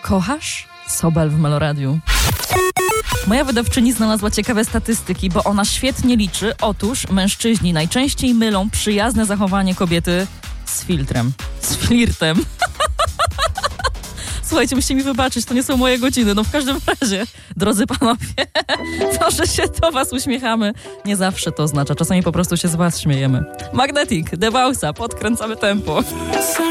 Kochasz? Sobel w Meloradiu. Moja wydawczyni znalazła ciekawe statystyki, bo ona świetnie liczy. Otóż mężczyźni najczęściej mylą przyjazne zachowanie kobiety z filtrem. Z flirtem. Słuchajcie, musicie mi wybaczyć, to nie są moje godziny. No w każdym razie, drodzy panowie, to, że się do was uśmiechamy, nie zawsze to oznacza. Czasami po prostu się z was śmiejemy. Magnetic, The Bausa, podkręcamy tempo.